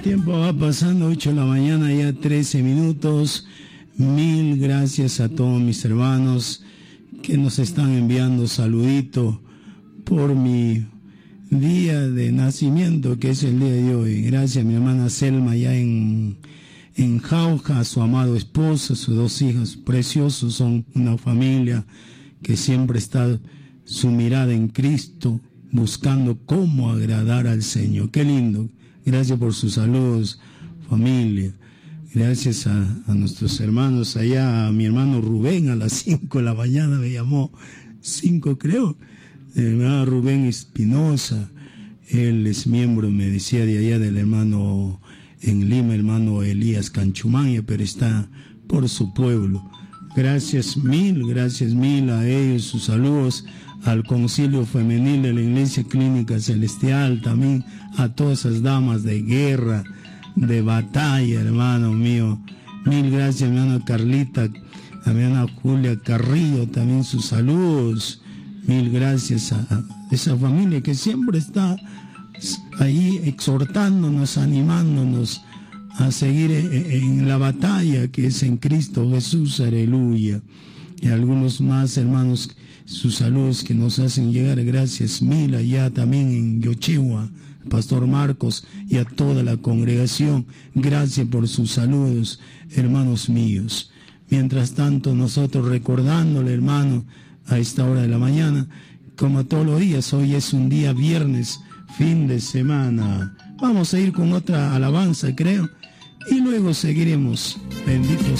El tiempo va pasando, 8 de la mañana, ya 13 minutos. Mil gracias a todos mis hermanos que nos están enviando saluditos por mi día de nacimiento, que es el día de hoy. Gracias a mi hermana Selma ya en Jauja, a su amado esposo, sus 2 hijos preciosos, son una familia que siempre está su mirada en Cristo, buscando cómo agradar al Señor. Qué lindo. Gracias por sus saludos, familia. Gracias a nuestros hermanos allá, a mi hermano Rubén a las 5 de la mañana me llamó, 5 creo, mi hermano Rubén Espinosa, él es miembro, me decía, de allá del hermano en Lima, hermano Elías Canchumaña, pero está por su pueblo. Gracias mil a ellos, sus saludos al Concilio Femenil de la Iglesia Clínica Celestial, también a todas esas damas de guerra, de batalla, hermano mío. Mil gracias, hermana Carlita, a mi hermana Julia Carrillo, también sus saludos. Mil gracias a esa familia que siempre está ahí exhortándonos, animándonos a seguir en la batalla que es en Cristo Jesús, aleluya. Y algunos más hermanos, sus saludos que nos hacen llegar, gracias mil allá también en Yochegua, Pastor Marcos, y a toda la congregación, gracias por sus saludos, hermanos míos. Mientras tanto, nosotros recordándole, hermano, a esta hora de la mañana, como todos los días, hoy es un día viernes, fin de semana. Vamos a ir con otra alabanza, creo, y luego seguiremos. Bendito